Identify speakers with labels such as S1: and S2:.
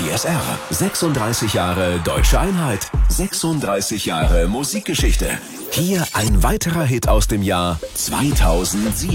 S1: PSR. 36 Jahre Deutsche Einheit. 36 Jahre Musikgeschichte. Hier ein weiterer Hit aus dem Jahr 2007.